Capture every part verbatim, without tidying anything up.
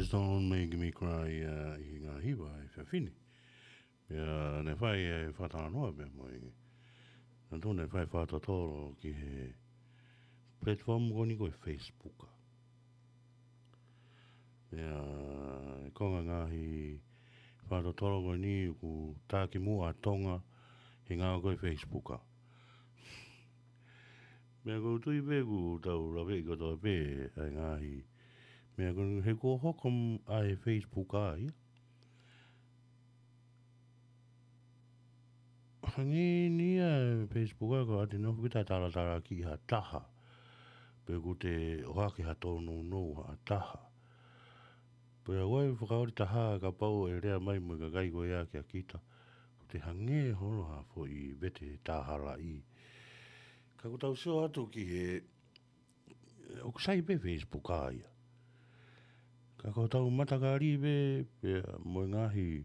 Tears don't make me cry uh, i ngā hiwa e whiawhini. Pea ne whai e whatana noa me mo i. Nā tōne whai whatatoro ki he platform goni ko e Facebooka. Pea e konga ngāhi whatatoro goni ku tāki mua tonga he ngā ko e Facebooka. Mea ko tui pe ku tau rawe ko tau pe ai ngāhi. Mea ko he ko hokom ai Facebook a ia. Hangi ni a Facebook a ko ati no kita tala tala ki ha taha. Pe ko te oaki ha tonu no ha taha. Pe a wai whakaori taha ka pau e rea mai mo ka kai ko ia ki a kita. Ko te hange holo ha fo i bete tahara i. Ka ko tau seo atu ki he o kusai pe Facebook a ia. Ka ko tau matakari pe pe mo ngahi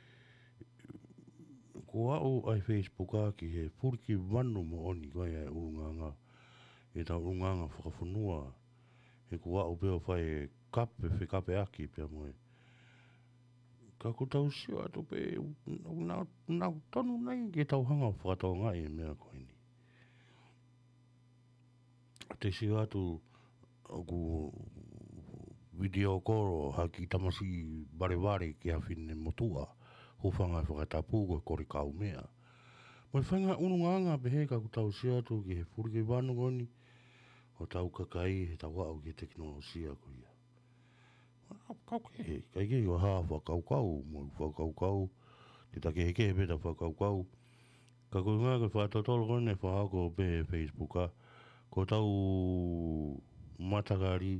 ko au ai Facebook a ki he purki wanu mo oni ko ia urunganga. E tau urunganga whakafunua. He ko au pe o whai kape whi kape aki pe mo e. Ka ko tau seo atu pe nau nau tonu nei ke tau hanga whakatau ngai e mea koe ni. Te seo atu ku video koro haki tamasi bare bare ki a whine motua ho whanga whakatapu ko kori kau mea. Mai whanga ununganga pehe ka ku tau seo atu ki he furike wanu goni o tau kakai he tau au ki teknolosia ko ia. Kau ke, kai ke o haa whakau kau, mo whakau kau, te take he ke he peta whakau kau. Ka koe ngā koe whātatolo kone whahako pe Facebook a, ko tau matakari,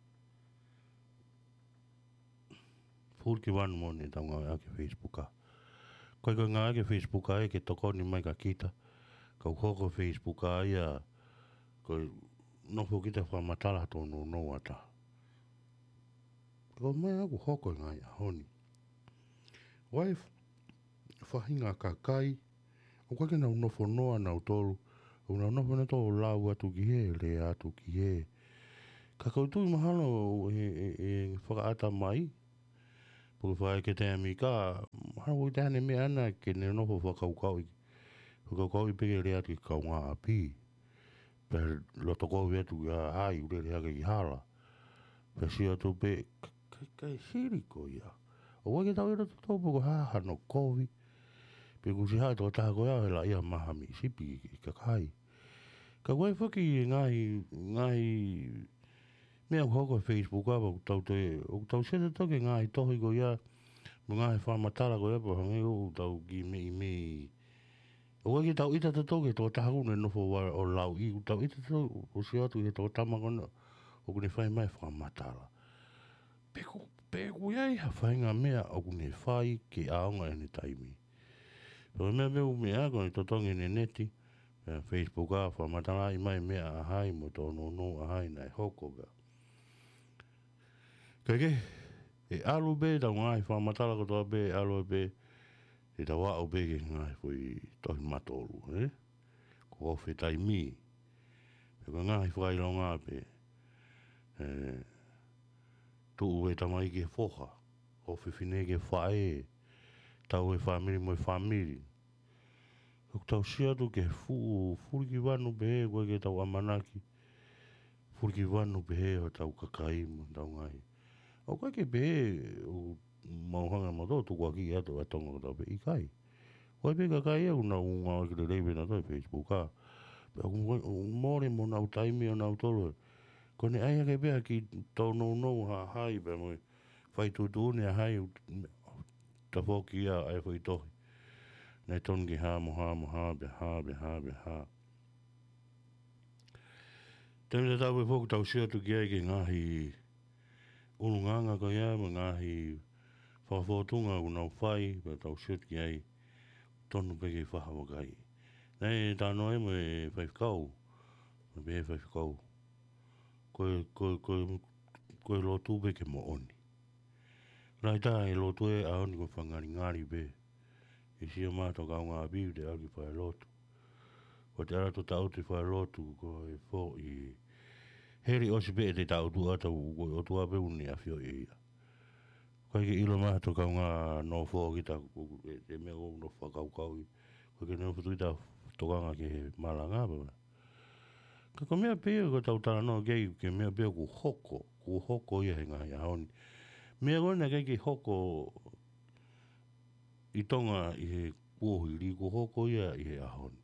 furki wanu mo ne tau ngā ake Facebook a. Koe koe ngā ake Facebook a e ke toko ni mai ka kita, ka ukoko Facebook a ia, koe nofo kita whamatala tono no ata. Ko mai aku hoko ngai honi. Wai whahinga kakai, o kake nau nofo noa nau tolu, o nau nofo na tō lau atu ki he, le atu ki he. Ka kautui mahalo e, e, e whakaata mai, puru whae ke te amika, mahalo i te hane mea ana ke ne nofo whakaukau i. Whakaukau i peke le atu ki kau ngā api. Pea loto kou atu ki a hai, ure le hake ki hala. Pea si atu pe... Kai kai siri ko ia. O wake tau ira tu tau poko haha no kovi. Pe kusi hai tō taha ko ia he la ia mahami sipi i kakai. Ka koe whaki ngai, ngai, mea hoko Facebook a, o tau te, o tau seta toke ngai tohi ko ia, mo ngai whamatara ko ia, po hangi o tau ki mei mei. O wake tau ita te toke tō taha kune nofo wa o lau i, o tau ita te toke, o si atu i tō tamakona, o kune whai mai whamatara. Peko, peko iai ha whainga mea o kune whai ke aonga ene taimi. Pero mea meu mea kone totongi ne neti, Facebook a whamatara i mai mea ahai mo tō no no ahai nai hoko ga. Kake, e alu be tau ngai whamatara ko tō be alu be, e tau wao be ke ngai fui tohi matolu, eh? Ko ofe taimi. Peko ngai whakailonga be, eh, tu ue tamai ke foha, o whiwhine ke whae, tau e whamiri mo e whamiri. Kuk tau siatu ke fu, furi ki wanu behe, koe ke tau amanaki, furi ki wanu behe o tau kakai mo tau ngai. O koe ke behe, o mauhanga mo tō, tu kua ki ato a tonga tau be i kai. Koe be kakai e una unga o kire reibe na tō Facebook a. Pe aku mōre mo nau taimi o nau tolo, kone ai ake bea ki tau nou nou ha hai pe moi whai tutu ne hai ta whoki a ai whai tohi. Nei tongi ha mo ha mo ha be ha be ha be ha. Temi te tau e whoku tau sia tu ki ai ke ngahi ununganga ko ia mo ngahi whawhotunga u nau whai pe tau sia tu ki ai tonu peke whahawakai. Nei tā noe mo e whaifkau, mo be e whaifkau. Koe, koe, koe, koe lotu be ke mo oni. Rai tā e lotu e a oni ko whangari ngari be. E sia mātou kau ngā biu te au ki whae lotu. Ko te arato tau te whae lotu ko e who i... Heri osi be e te tau tu atau ko e otu ape uni a whio i ia. Koe ke ilo maha toka ngā no fō ki ta e mea o no whakaukau i. Koe ke no whatui ta toka ngā ke he malanga pa. Ka ko mea pēo ko tau tana no kei ke mea pēo ku hoko. Ku hoko ia he ngā ia haoni. Mea koe na kei ke hoko i tonga i he kuohi li ku hoko ia i he ahoni.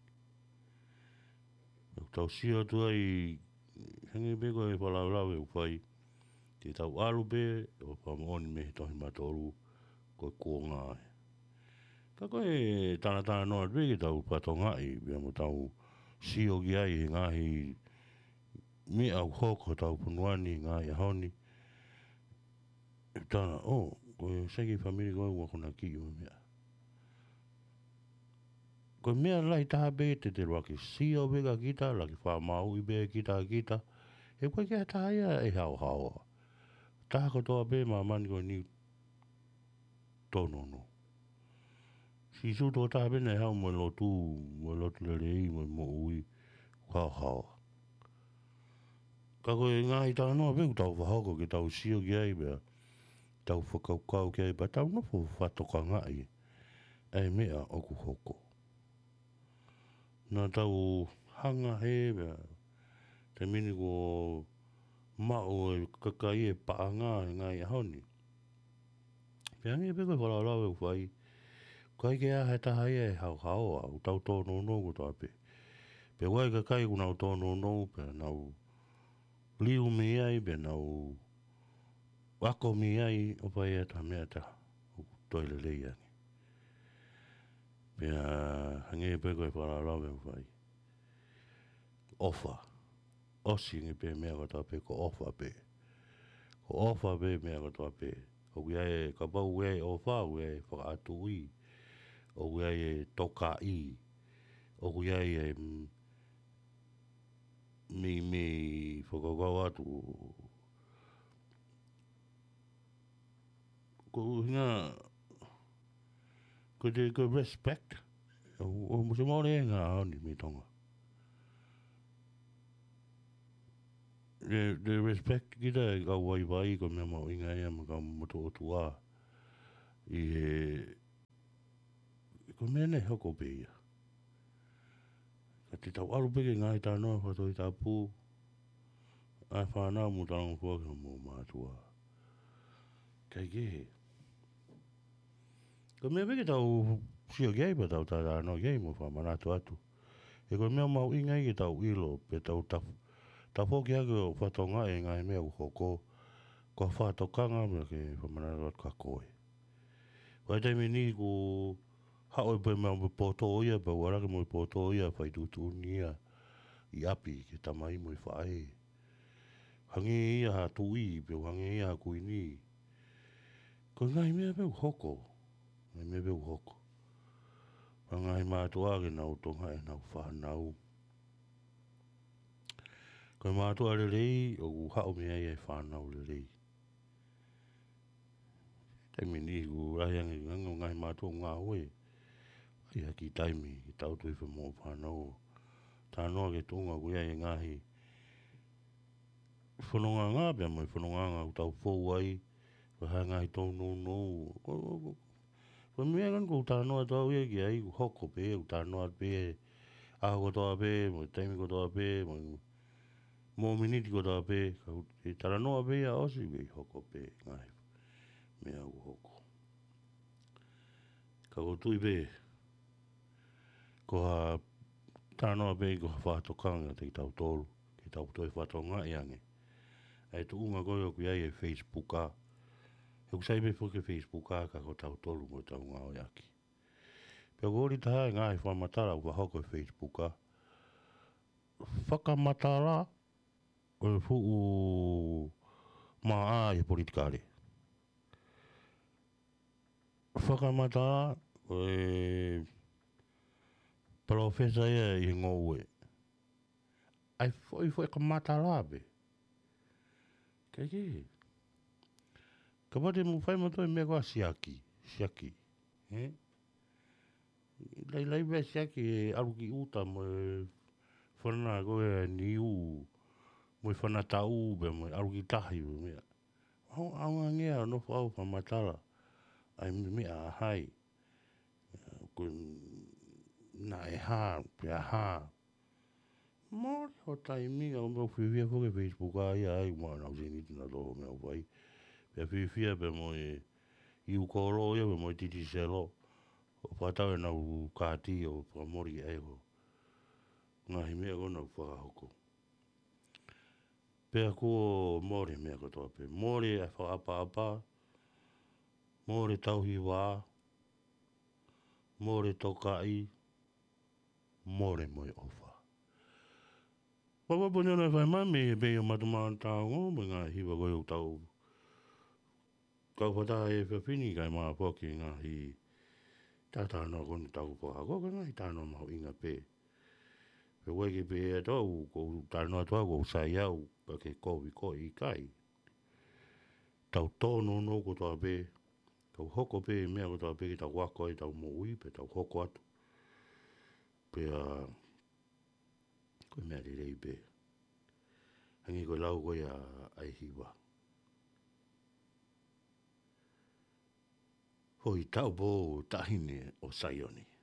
Tau sia tu ai hangi pe koe whalau lau e uwhai. Te tau alu pe o whamooni me he tohi matoru koe kua ngā e. Ka koe tana tana noa pe ke tau patonga i bea mo tau sio ki ai he ngahi me au hoko tau punuani ngā i ahoni. Tana, oh, koe seki whamiri koe ua kona ki o mea. Koe mea lai taha pe te te roa ki sio pe ka kita, la ki whamau i pe kita kita. E koe kia taha ia e hao hao. Taha katoa pe maa mani koe ni tono no. Si su tō taha pe nei hao mo lotu, mo lotu le rei, mo mo ui, hao hao. Ka koe ngā i tāna noa pe ku tau whahoko ke tau sio ki ai bea. Tau whakaukau ki ai, ba tau nofo whatoka ngai. Ei mea o ku hoko. Nā tau hanga he bea. Te mini ko mao e kakai e paanga e ngai ahoni. Pea nge pe koe whalau e whai. Kai ke a he taha ia e hao hao au tau tōno no ko tā pe. Pe wai kakai ku nau tōno no pe nau liu mi ai pe nau wako mi ai o pai e ta mea ta. Toile lei ani. Pea hange pe koe whalau e whai. Ofa. Osi nge pe mea ko tā pe ko ofa pe. Ko ofa pe mea ko tā pe. O kia e ka pau ue o wha ue e whakaatu i. O kia e toka i. O kia e mi mi whakakau atu. Ko hinga ko te ko respect. O mo se maore e ngā aoni mi tonga. The, the respect kita e ka wai wai ko mea mau inga ea ma ka moto o tua. I he... Ko mea nei hoko pe ia. Ka te tau aru peke ngai tā noa whato i tā pū. Ai whanau mu tāngu whuaka mō mātua. Kai ke he. Ko mea peke tau sio gei pa tau tā tā noa gei mo whamanatu atu. E ko mea mau inga i ke tau ilo pe tau tafu. Ta whoki ake o whatonga e ngai mea uhoko. Ko whatokanga mea ke whamanatu atu ka koe. Wai taimi ni ko hao e pe mea mo poto ia pa warake mo poto ia whai tutu nia i api ke tamai mo i whae. Hange ia ha tui pe hange ia ha kui ni. Ko ngai mea pe uhoko. Ngai mea pe uhoko. Ngai mātua ke nau tonga e nau whanau. Ko mātua le rei o ku hao mea ia e whanau le rei. Taimi ni ku rahiangi ngango ngai mātua ngā hoe. Ia ki taimi, ki tau tui wha mō whanau. Tā noa ke tonga ku ia e ngahi. Whanonga ngā pia mai, whanonga ngā ku tau fōu ai. Wahai ngahi tau no no. Ko mea kan ku tā noa tau ia ki ai ku hoko pe, ku tā noa pe. Aho ko toa pe, mo taimi ko toa pe, mo mō miniti ko toa pe. E tara noa pe ia osi pe hoko pe ngahi. Mea ku hoko. Ka ko tui pe. Ko ha tā noa pe ko ha whātokanga te tau tōru. Ke tau toi whatonga i ange. Ai tu unga koe o kuiai e Facebook a. He ku saipe fuke Facebook a ka ko tau tōru mo tau ngā o yaki. Pea ko ori taha e ngā e whamatara u wahoko e Facebook a. Whakamatara o e fuu maa a e politikare. Whakamatara o e profesa ia i ngō ue. Ai foi foi ka matara be. Kai ke. Ka pate mu whai mato e mea kua siaki. Siaki. Eh? Lai lai mea siaki e aruki uta mo e whanana koe ni u. Mo e whanata u be mo e aruki tahi be mea. Au au ngea no fa fa matala. Ai me a hai. Kun na e ha, pe a ha. Mo o tai mi o mo fia fo ke Facebook ai ai mo na zini na do me vai. Pe fia fia pe mo e i u koro ia pe mo titi selo. O patau na u kati o pa mori e ho. Nga hi mea kona fa hoko. Pe ko mori mea ko to pe. Mori e fa apa apa. Mori tauhi wā. Mori tokai. Mori moi ofa. Wawapo nena whai mami e pei o matamā tāngo, me ngā hiwa koe o tau. Kau whata e whiwhini kai maa poki ngā hi tātāna kone tau whakako, ka ngā hi tāna maho inga pē. Pe weke pē e tau, ko tāna tua ko sai au, pa ke kowi ko i kai. Tau tōno no ko toa pē, tau hoko pē mea ko toa pē ki tau wako i tau mo ui, pe tau hoko atu. Pe a... koe mea li rei pē. Hangi koe lau koe a ai hiwa. Hoi tau pō tahine o Saioni.